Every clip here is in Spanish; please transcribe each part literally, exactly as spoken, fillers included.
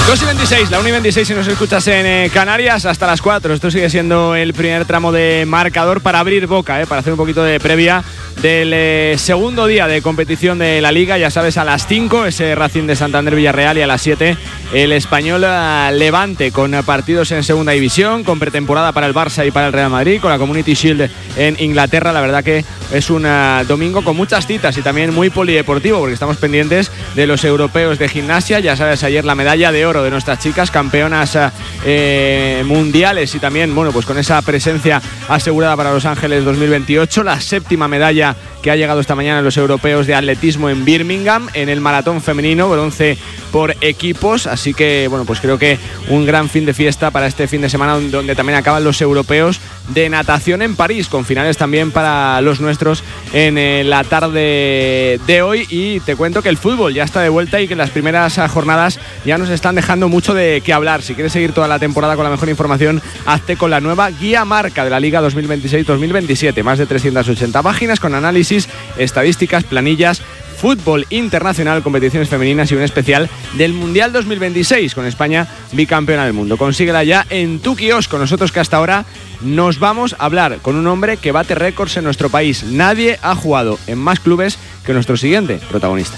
dos y veintiséis, la una y veintiséis si nos escuchas en eh, Canarias, hasta las cuatro. Esto sigue siendo el primer tramo de marcador para abrir boca, eh, para hacer un poquito de previa del eh, segundo día de competición de la Liga. Ya sabes, a las cinco ese Racing de Santander Villarreal y a las siete el Español Levante, con partidos en segunda división, con pretemporada para el Barça y para el Real Madrid, con la Community Shield en Inglaterra. La verdad que es un uh, domingo con muchas citas y también muy polideportivo, porque estamos pendientes de los europeos de gimnasia. Ya sabes, ayer la medalla de oro de nuestras chicas, campeonas eh, mundiales, y también, bueno, pues con esa presencia asegurada para Los Ángeles dos mil veintiocho, la séptima medalla que ha llegado esta mañana en los europeos de atletismo en Birmingham, en el maratón femenino, bronce por equipos. Así que, bueno, pues creo que un gran fin de fiesta para este fin de semana, donde también acaban los europeos de natación en París, con finales también para los nuestros en eh, la tarde de hoy. Y te cuento que el fútbol ya está de vuelta y que las primeras jornadas ya nos están dejando mucho de qué hablar. Si quieres seguir toda la temporada con la mejor información, hazte con la nueva guía marca de la Liga dos mil veintiséis dos mil veintisiete. Más de trescientas ochenta páginas con análisis, estadísticas, planillas, fútbol internacional, competiciones femeninas y un especial del Mundial dos mil veintiséis con España bicampeona del mundo. Consíguela ya en tu kiosco. Nosotros, que hasta ahora nos vamos a hablar con un hombre que bate récords en nuestro país. Nadie ha jugado en más clubes que nuestro siguiente protagonista.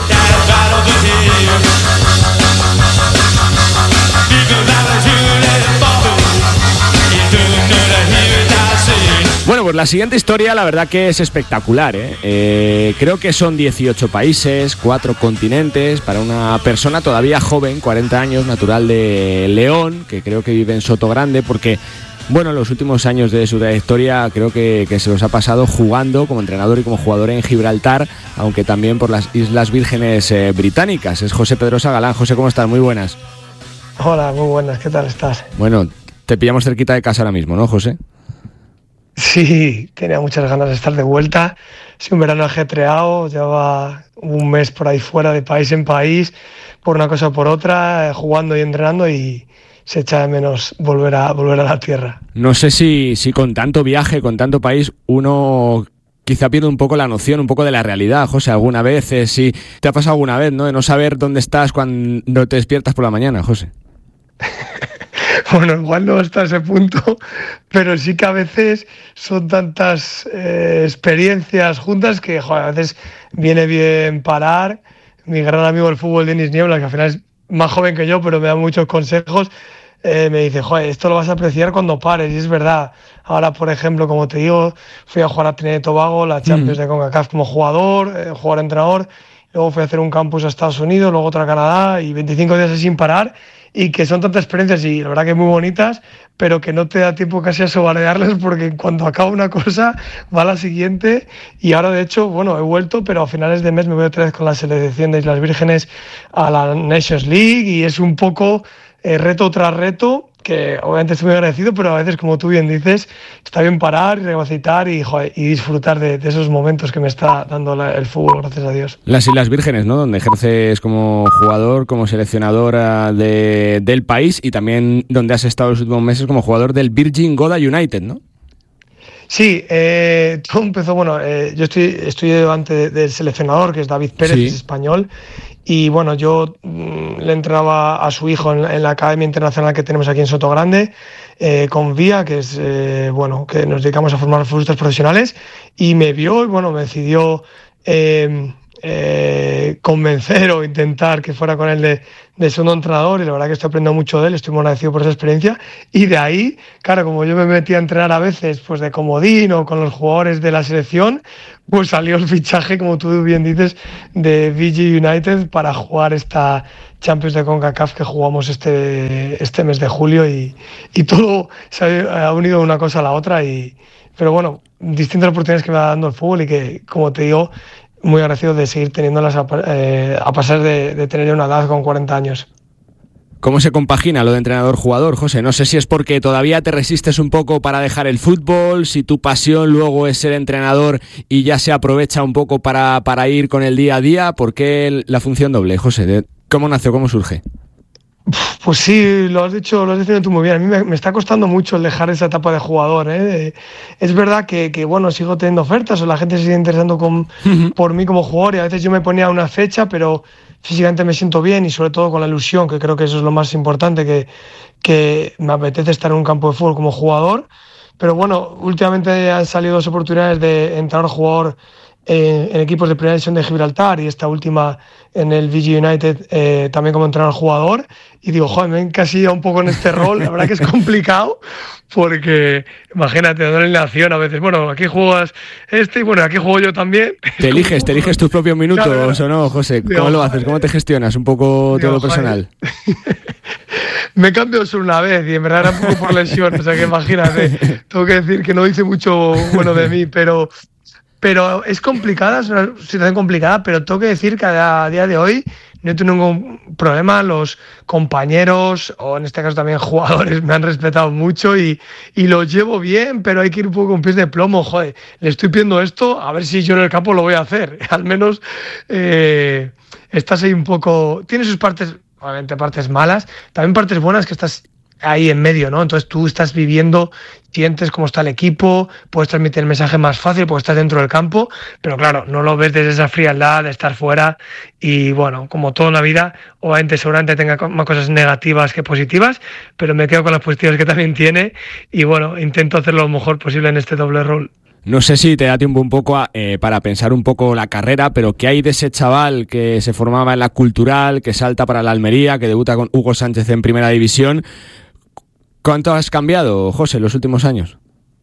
Bueno, pues la siguiente historia la verdad que es espectacular, ¿eh? Eh, creo que son dieciocho países, cuatro continentes, para una persona todavía joven, cuarenta años, natural de León, que creo que vive en Sotogrande, porque, bueno, en los últimos años de su trayectoria creo que, que se los ha pasado jugando como entrenador y como jugador en Gibraltar, aunque también por las Islas Vírgenes eh, Británicas. Es José Pedrosa Galán. José, ¿cómo estás? Muy buenas. Hola, muy buenas. ¿Qué tal estás? Bueno, te pillamos cerquita de casa ahora mismo, ¿no, José? Sí, tenía muchas ganas de estar de vuelta. Sí, un verano ajetreado, llevaba un mes por ahí fuera, de país en país, por una cosa o por otra, jugando y entrenando, y se echa de menos volver a volver a la tierra. No sé si, si con tanto viaje, con tanto país, uno quizá pierde un poco la noción, un poco de la realidad, José, alguna vez. Eh, si te ha pasado alguna vez, ¿no?, de no saber dónde estás cuando te despiertas por la mañana, José. Bueno, igual no hasta ese punto, pero sí que a veces son tantas eh, experiencias juntas que, joder, a veces viene bien parar. Mi gran amigo del fútbol, Denis Niebla, que al final es más joven que yo, pero me da muchos consejos, eh, me dice, joder, esto lo vas a apreciar cuando pares, y es verdad. Ahora, por ejemplo, como te digo, fui a jugar a Trinidad y Tobago, la Champions mm. de CONCACAF como jugador, eh, jugador-entrenador, luego fui a hacer un campus a Estados Unidos, luego otro a Canadá, y veinticinco días sin parar, y que son tantas experiencias y la verdad que muy bonitas, pero que no te da tiempo casi a sobardearlas, porque cuando acaba una cosa va a la siguiente. Y ahora, de hecho, bueno, he vuelto, pero a finales de mes me voy otra vez con la selección de Islas Vírgenes a la Nations League, y es un poco eh, reto tras reto, que obviamente estoy muy agradecido, pero a veces, como tú bien dices, está bien parar y recapacitar y, joder, y disfrutar de, de esos momentos que me está dando la, el fútbol, gracias a Dios. Las Islas Vírgenes, ¿no?, donde ejerces como jugador, como seleccionador de, del país, y también donde has estado los últimos meses como jugador del Virgin Goda United, ¿no? Sí, eh, todo empezó, bueno, eh, yo estoy, estoy delante de, del seleccionador, que es David Pérez, sí. Es español, y bueno, yo mmm, le entrenaba a su hijo en, en la Academia Internacional que tenemos aquí en Sotogrande, eh, con Vía, que es, eh, bueno, que nos dedicamos a formar futbolistas profesionales, y me vio y, bueno, me decidió eh, eh, convencer o intentar que fuera con él de, de segundo entrenador, y la verdad que estoy aprendiendo mucho de él, estoy muy agradecido por esa experiencia. Y de ahí, claro, como yo me metí a entrenar a veces pues de comodín o con los jugadores de la selección, pues salió el fichaje, como tú bien dices, de V G United para jugar esta Champions de CONCACAF que jugamos este, este mes de julio, y, y todo se ha unido una cosa a la otra. Y, pero bueno, distintas oportunidades que me va dando el fútbol, y que, como te digo, muy agradecido de seguir teniéndolas a, eh, a pasar de, de tener una edad con cuarenta años. ¿Cómo se compagina lo de entrenador-jugador, José? No sé si es porque todavía te resistes un poco para dejar el fútbol, si tu pasión luego es ser entrenador y ya se aprovecha un poco para, para ir con el día a día. ¿Por qué la función doble, José? ¿Cómo nació? ¿Cómo surge? Pues sí, lo has dicho, lo has dicho tú muy bien. A mí me, me está costando mucho el dejar esa etapa de jugador, ¿eh? Es verdad que, que bueno, sigo teniendo ofertas, o la gente se sigue interesando con, uh-huh. por mí como jugador, y a veces yo me ponía una fecha, pero físicamente me siento bien y sobre todo con la ilusión, que creo que eso es lo más importante, que, que me apetece estar en un campo de fútbol como jugador. Pero bueno, últimamente han salido dos oportunidades de entrar jugador en, en equipos de primera división de Gibraltar y esta última en el V G United eh, también como entrenador jugador. Y digo, joder, me he encasillado un poco en este rol. La verdad que es complicado porque, imagínate, doble alineación a veces. Bueno, aquí juegas este y bueno, aquí juego yo también. Te eliges, te eliges tus propios minutos, claro, claro. ¿O no, José? ¿Cómo digo, lo haces? ¿Cómo te gestionas un poco digo, todo lo personal? Me cambio solo una vez y en verdad era un poco por lesión, o sea que imagínate, tengo que decir que no dice mucho bueno de mí, pero, pero es complicada, es una situación complicada, pero tengo que decir que a día de hoy no tengo ningún problema, los compañeros, o en este caso también jugadores, me han respetado mucho y, y lo llevo bien, pero hay que ir un poco con pies de plomo, joder, le estoy pidiendo esto, a ver si yo en el campo lo voy a hacer, al menos eh, estás ahí un poco, tiene sus partes, obviamente partes malas, también partes buenas que estás ahí en medio, ¿no? Entonces tú estás viviendo, sientes cómo está el equipo, puedes transmitir el mensaje más fácil porque estás dentro del campo, pero claro, no lo ves desde esa frialdad de estar fuera y bueno, como todo en la vida, obviamente seguramente tenga más cosas negativas que positivas, pero me quedo con las positivas que también tiene y bueno, intento hacer lo mejor posible en este doble rol. No sé si te da tiempo un poco a, eh, para pensar un poco la carrera, pero ¿qué hay de ese chaval que se formaba en la Cultural, que salta para la Almería, que debuta con Hugo Sánchez en Primera División? ¿Cuánto has cambiado, José, en los últimos años?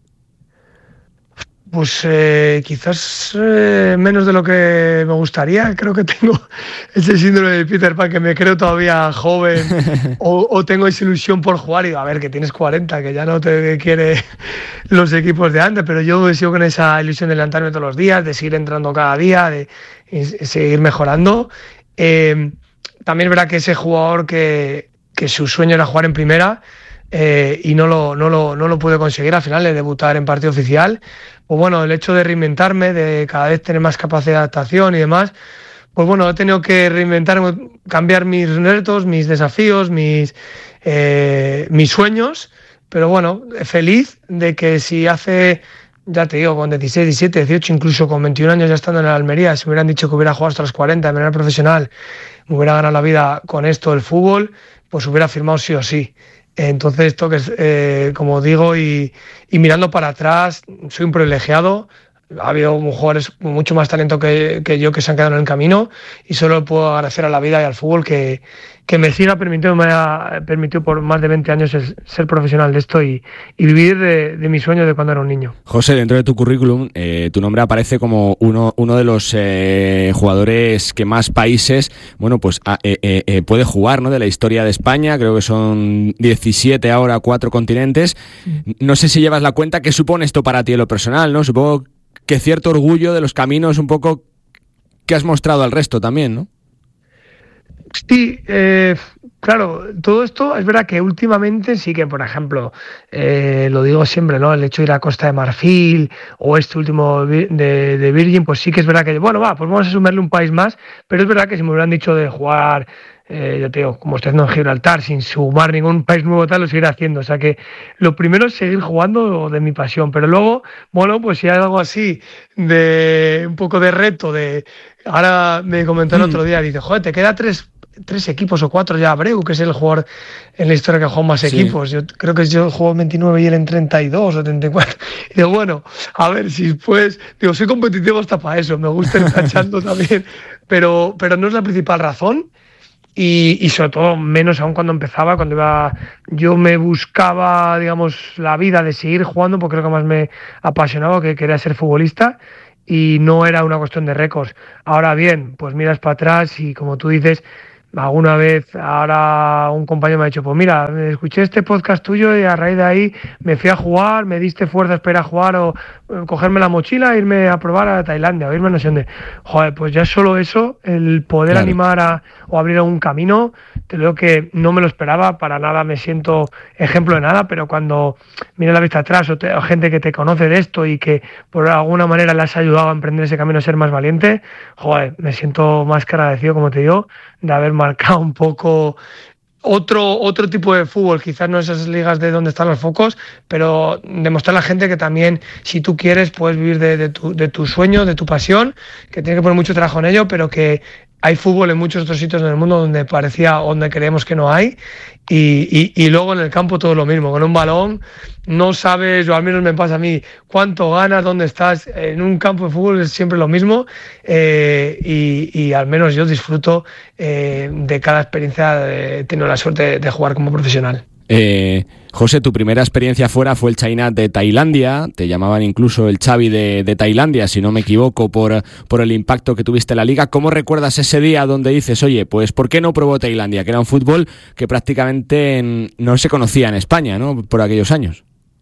Pues eh, quizás eh, menos de lo que me gustaría. Creo que tengo ese síndrome de Peter Pan, que me creo todavía joven o, o tengo esa ilusión por jugar y digo, a ver, que tienes cuarenta, que ya no te quiere los equipos de antes, pero yo sigo con esa ilusión de levantarme todos los días, de seguir entrando cada día, de, de seguir mejorando. Eh, también es verdad que ese jugador que, que su sueño era jugar en primera eh, y no lo, no, lo, no lo pude conseguir al final de debutar en partido oficial. Pues bueno, el hecho de reinventarme, de cada vez tener más capacidad de adaptación y demás, pues bueno, he tenido que reinventarme, cambiar mis retos, mis desafíos, mis, eh, mis sueños, pero bueno, feliz de que si hace, ya te digo, con dieciséis, diecisiete, dieciocho, incluso con veintiún años ya estando en la Almería, si me hubieran dicho que hubiera jugado hasta los cuarenta de manera profesional, me hubiera ganado la vida con esto, el fútbol, pues hubiera firmado sí o sí. Entonces, esto que es, eh, como digo, y, y mirando para atrás, soy un privilegiado. Ha habido jugadores con mucho más talento que, que yo que se han quedado en el camino y solo puedo agradecer a la vida y al fútbol que, que me siga permitiendo, me ha permitido por más de veinte años el, ser profesional de esto y, y vivir de, de mis sueños de cuando era un niño. José, dentro de tu currículum, eh, tu nombre aparece como uno, uno de los eh, jugadores que más países, bueno, pues a, eh, eh, puede jugar, ¿no? De la historia de España, creo que son diecisiete ahora, cuatro continentes. No sé si llevas la cuenta, ¿qué supone esto para ti en lo personal, no? Supongo que cierto orgullo de los caminos un poco que has mostrado al resto también, ¿no? Sí, eh, claro, todo esto es verdad que últimamente sí que, por ejemplo, eh, lo digo siempre, ¿no? El hecho de ir a Costa de Marfil o este último de, de Virgin, pues sí que es verdad que, bueno, va, pues vamos a sumarle un país más, pero es verdad que si me hubieran dicho de jugar, eh, yo te digo, como estoy haciendo en Gibraltar, sin sumar ningún país nuevo tal, lo seguiré haciendo. O sea que lo primero es seguir jugando de mi pasión, pero luego, bueno, pues si hay algo así de un poco de reto, de ahora me comentó el otro día, dice, joder, te queda tres tres equipos o cuatro ya Abreu, que es el jugador en la historia que ha jugado más sí. equipos. Yo creo que yo juego en veintinueve y él en treinta y dos o treinta y cuatro. Y digo, bueno, a ver si pues, digo, soy competitivo hasta para eso, me gusta ir cachando también, pero, pero no es la principal razón. Y, y sobre todo menos aún cuando empezaba, cuando iba, yo me buscaba, digamos, la vida de seguir jugando, porque creo que más me apasionaba, que quería ser futbolista, y no era una cuestión de récords. Ahora bien, pues miras para atrás y como tú dices, alguna vez ahora un compañero me ha dicho, pues mira, escuché este podcast tuyo y a raíz de ahí me fui a jugar, me diste fuerzas para ir a jugar o cogerme la mochila e irme a probar a Tailandia o irme no sé dónde. Joder, pues ya solo eso, el poder claro. animar a, o abrir un camino, te digo que no me lo esperaba, para nada me siento ejemplo de nada, pero cuando miras la vista atrás o, te, o gente que te conoce de esto y que por alguna manera le has ayudado a emprender ese camino a ser más valiente, joder, me siento más que agradecido, como te digo, de haber marcado un poco otro otro tipo de fútbol, quizás no esas ligas de donde están los focos, pero demostrar a la gente que también, si tú quieres, puedes vivir de, de, tu, de tu sueño, de tu pasión, que tienes que poner mucho trabajo en ello, pero que hay fútbol en muchos otros sitios en el mundo donde parecía, donde creemos que no hay, y, y, y luego en el campo todo lo mismo. Con un balón no sabes, o al menos me pasa a mí, cuánto ganas, dónde estás. En un campo de fútbol es siempre lo mismo, eh, y, y al menos yo disfruto eh, de cada experiencia. He tenido la suerte de, de jugar como profesional. Eh, José, tu primera experiencia fuera fue el Chainat de Tailandia, te llamaban incluso el Xavi de, de Tailandia, si no me equivoco, por, por el impacto que tuviste en la liga. ¿Cómo recuerdas ese día donde dices, oye, pues ¿por qué no probó Tailandia? Que era un fútbol que prácticamente en, no se conocía en España, ¿no? Por aquellos años.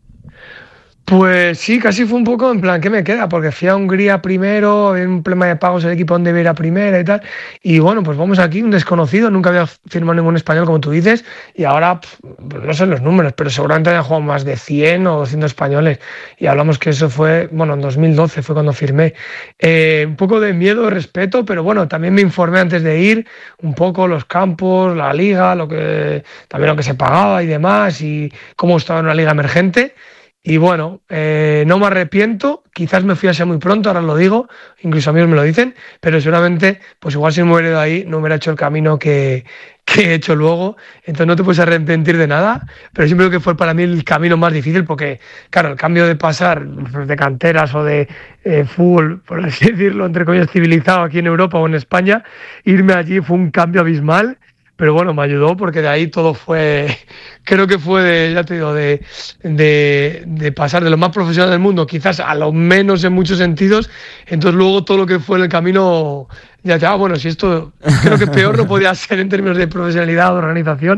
Pues sí, casi fue un poco en plan, ¿qué me queda? Porque fui a Hungría primero, había un problema de pagos el equipo donde iba a ir a primera y tal, y bueno, pues vamos aquí, un desconocido, nunca había firmado ningún español, como tú dices, y ahora, pues no sé los números, pero seguramente habían jugado más de cien o doscientos españoles, y hablamos que eso fue, bueno, en dos mil doce fue cuando firmé. Eh, un poco de miedo, respeto, pero bueno, también me informé antes de ir, un poco los campos, la liga, lo que también lo que se pagaba y demás, y cómo estaba en una liga emergente. Y bueno, eh, no me arrepiento, quizás me fui a ser muy pronto, ahora lo digo, incluso amigos me lo dicen, pero seguramente, pues igual si no me hubiera ido ahí, no hubiera hecho el camino que, que he hecho luego. Entonces no te puedes arrepentir de nada, pero siempre creo que fue para mí el camino más difícil, porque claro, el cambio de pasar de canteras o de eh, fútbol, por así decirlo, entre comillas, civilizado aquí en Europa o en España, irme allí fue un cambio abismal. Pero bueno, me ayudó porque de ahí todo fue, creo que fue, de, ya te digo, de, de, de pasar de lo más profesional del mundo, quizás a lo menos en muchos sentidos. Entonces luego todo lo que fue en el camino, ya te ah, bueno, si esto creo que peor no podía ser en términos de profesionalidad o de organización.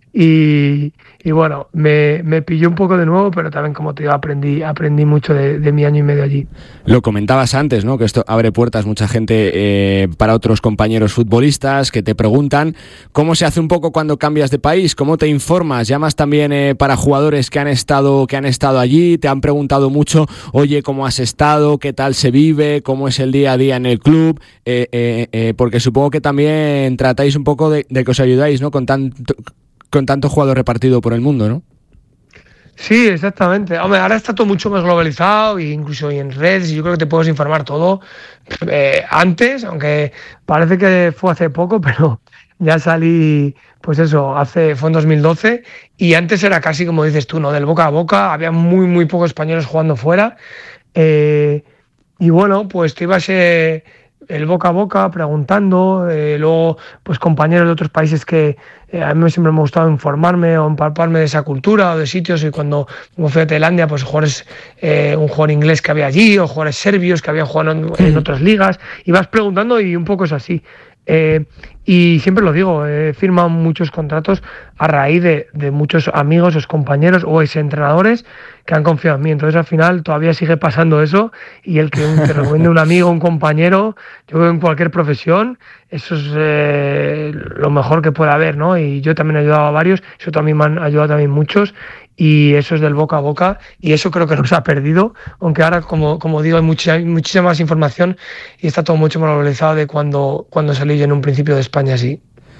Y, y bueno, me, me pilló un poco de nuevo, pero también, como te digo, aprendí, aprendí mucho de, de mi año y medio allí. Lo comentabas antes, ¿no? Que esto abre puertas mucha gente eh, para otros compañeros futbolistas que te preguntan cómo se hace un poco cuando cambias de país, cómo te informas, llamas también eh, para jugadores que han estado que han estado allí, te han preguntado mucho, oye, ¿cómo has estado? ¿Qué tal se vive? ¿Cómo es el día a día en el club? Eh, eh, eh, porque supongo que también tratáis un poco de, de que os ayudáis, ¿no? Con tanto con tanto jugador repartido por el mundo, ¿no? Sí, exactamente. Hombre, ahora está todo mucho más globalizado, e incluso y en redes, y yo creo que te puedes informar todo. Eh, antes, aunque parece que fue hace poco, pero ya salí, pues eso, hace fue en dos mil doce, y antes era casi como dices tú, ¿no? Del boca a boca, había muy, muy pocos españoles jugando fuera. Eh, y bueno, pues te ibas eh, el boca a boca preguntando, eh, luego pues compañeros de otros países que eh, a mí siempre me ha gustado informarme o empaparme de esa cultura o de sitios, y cuando me fui a Tailandia, pues jugadores, eh, un jugador inglés que había allí o jugadores serbios que habían jugado en, en otras ligas, y vas preguntando y un poco es así. Eh, y siempre lo digo, he firmado muchos contratos a raíz de, de muchos amigos, o compañeros o ex entrenadores que han confiado en mí. Entonces al final todavía sigue pasando eso, y el que te recomiende un amigo, un compañero, yo creo que en cualquier profesión eso es eh, lo mejor que puede haber, ¿no? Y yo también he ayudado a varios, eso también me han ayudado también muchos, y eso es del boca a boca, y eso creo que no se ha perdido, aunque ahora, como, como digo, hay mucha, muchísima más información y está todo mucho más globalizado de cuando, cuando salí yo en un principio de España, sí.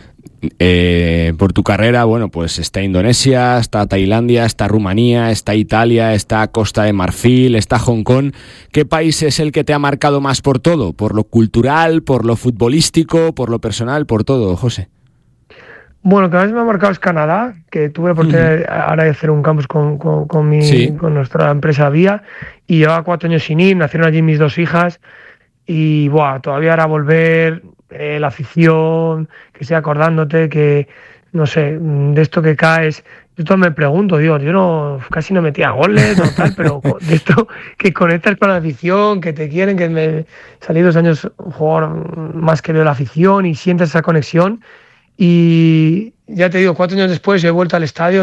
Eh, por tu carrera, bueno, pues está Indonesia, está Tailandia, está Rumanía, está Italia, está Costa de Marfil, está Hong Kong. ¿Qué país es el que te ha marcado más por todo? ¿Por lo cultural, por lo futbolístico, por lo personal, por todo, José? Bueno, que a veces me ha marcado es Canadá, que tuve la oportunidad uh-huh. ahora de hacer un campus con, con, con, mi, sí. con nuestra empresa Vía, y llevaba cuatro años sin ir, nacieron allí mis dos hijas, y buah, todavía ahora volver, eh, la afición, que sea acordándote que, no sé, de esto que caes. Yo todo me pregunto, digo, yo no casi no metía goles o tal, pero de esto que conectas con la afición, que te quieren, que me salí dos años un jugador más querido de la afición y sientes esa conexión. Y ya te digo, cuatro años después he vuelto al estadio.